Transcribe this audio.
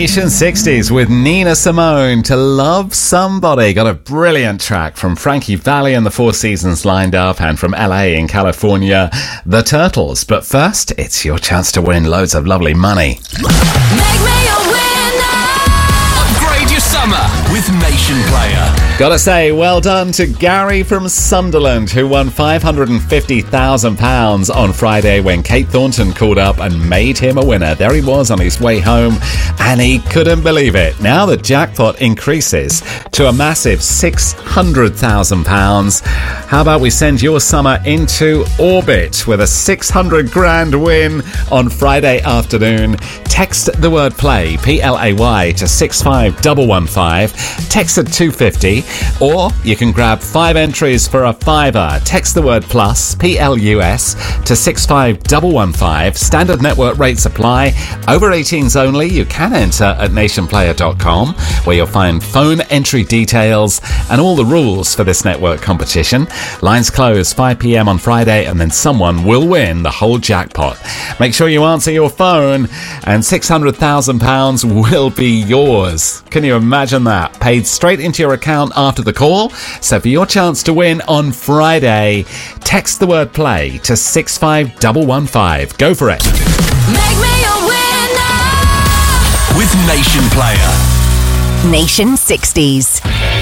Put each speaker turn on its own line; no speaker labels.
Nation 60s with Nina Simone to Love Somebody. Got a brilliant track from Frankie Valli and the Four Seasons lined up, and from LA in California, The Turtles. But first, it's your chance to win loads of lovely money.
Make me a winner.
Upgrade your summer with Nation Player.
Gotta say, well done to Gary from Sunderland, who won £550,000 on Friday when Kate Thornton called up and made him a winner. There he was on his way home, and he couldn't believe it. Now the jackpot increases to a massive £600,000. How about we send your summer into orbit with a 600 grand win on Friday afternoon? Text the word play, PLAY, to 65115. Text at 250. Or you can grab 5 entries for a £5. Text the word plus, PLUS, to 65115. Standard network rates apply. Over 18s only. You can enter at nationplayer.com, where you'll find phone entry details and all the rules for this network competition. Lines close 5 p.m. on Friday, and then someone will win the whole jackpot. Make sure you answer your phone, and £600,000 will be yours. Can you imagine that? Paid straight into your account after the call. So for your chance to win on Friday, text the word play to 65115. Go for it.
Make me a winner.
With Nation Player.
Nation 60s.